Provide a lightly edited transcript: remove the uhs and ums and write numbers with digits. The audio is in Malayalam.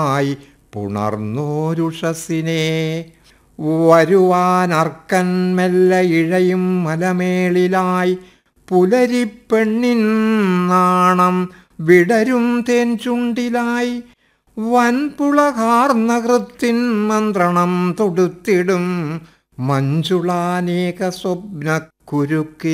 ായി പുണർന്നോരുഷസിനെ വരുവാനർക്കൻ മെല്ലെ ഇഴയും മലമേളിലായി പുലരിപ്പെണ്ണിൻ നാണം വിടരും തേൻ ചുണ്ടിലായി വൻപുളകാർന്ന കൃത്തിൻ മന്ത്രണം തൊടുത്തിടും മഞ്ജുളാനേക സ്വപ്ന കുരുക്കി